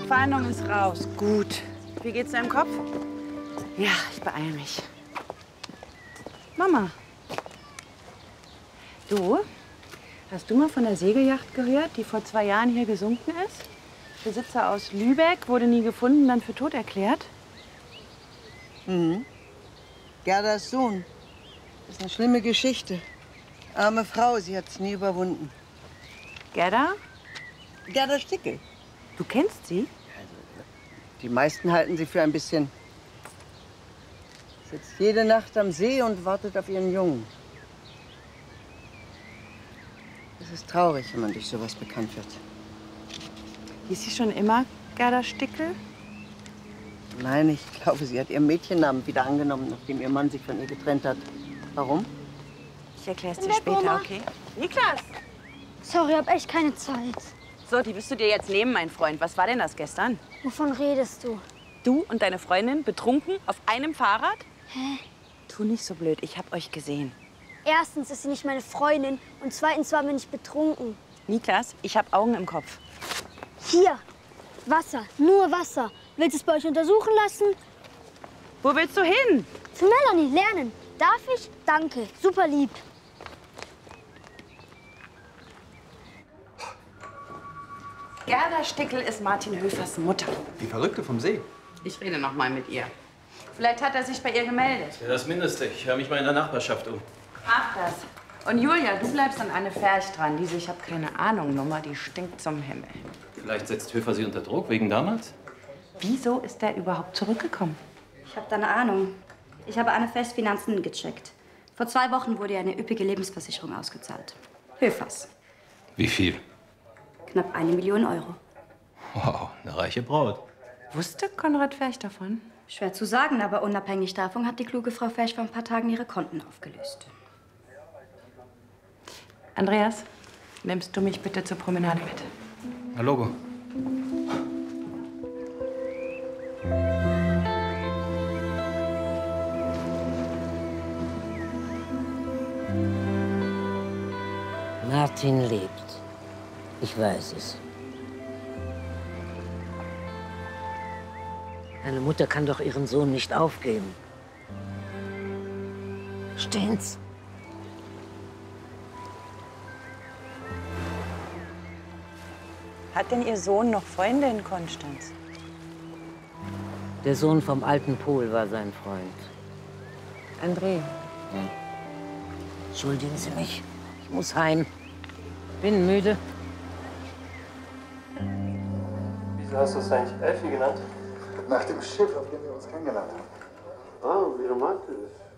Fahndung ist raus. Gut. Wie geht's deinem Kopf? Ja, ich beeile mich. Mama. Du, hast du mal von der Segelyacht gehört, die vor 2 Jahren hier gesunken ist? Besitzer aus Lübeck, wurde nie gefunden, dann für tot erklärt. Mhm. Gerdas Sohn. Das ist eine schlimme Geschichte. Arme Frau, sie hat's nie überwunden. Gerda? Gerda Stickel. Du kennst sie? Die meisten halten sie für ein bisschen. Sitzt jede Nacht am See und wartet auf ihren Jungen. Es ist traurig, wenn man durch sowas bekannt wird. Hieß sie schon immer Gerda Stickel? Nein, ich glaube, sie hat ihren Mädchennamen wieder angenommen, nachdem ihr Mann sich von ihr getrennt hat. Warum? Ich erkläre es dir später, okay? Niklas! Sorry, hab echt keine Zeit. So, die bist du dir jetzt nehmen, mein Freund. Was war denn das gestern? Wovon redest du? Du und deine Freundin betrunken auf einem Fahrrad? Hä? Tu nicht so blöd, ich hab euch gesehen. Erstens ist sie nicht meine Freundin und zweitens war mir nicht betrunken. Niklas, ich hab Augen im Kopf. Hier, Wasser, nur Wasser. Willst du es bei euch untersuchen lassen? Wo willst du hin? Zu Melanie, lernen. Darf ich? Danke, super lieb. Gerda Stickel ist Martin Höfers Mutter. Die Verrückte vom See. Ich rede noch mal mit ihr. Vielleicht hat er sich bei ihr gemeldet. Ja, das Mindeste. Ich höre mich mal in der Nachbarschaft um. Mach das. Und Julia, du bleibst an Anne Ferch dran. Diese, ich habe keine Ahnung, Nummer, die stinkt zum Himmel. Vielleicht setzt Höfer sie unter Druck, wegen damals? Wieso ist der überhaupt zurückgekommen? Ich habe da eine Ahnung. Ich habe Anne Ferchs Finanzen gecheckt. Vor 2 Wochen wurde ihr eine üppige Lebensversicherung ausgezahlt. Höfers. Wie viel? Knapp 1 Million Euro. Wow, eine reiche Braut. Wusste Konrad Ferch davon? Schwer zu sagen, aber unabhängig davon hat die kluge Frau Ferch vor ein paar Tagen ihre Konten aufgelöst. Andreas, nimmst du mich bitte zur Promenade mit? Na, Logo. Martin lebt. Ich weiß es. Eine Mutter kann doch ihren Sohn nicht aufgeben. Verstehen's? Hat denn Ihr Sohn noch Freunde in Konstanz? Der Sohn vom alten Pol war sein Freund. André. Ja. Entschuldigen Sie mich. Ich muss heim. Bin müde. Wieso hast du es eigentlich Elfi genannt? Nach dem Schiff, auf dem wir uns kennengelernt haben. Oh, wie romantisch.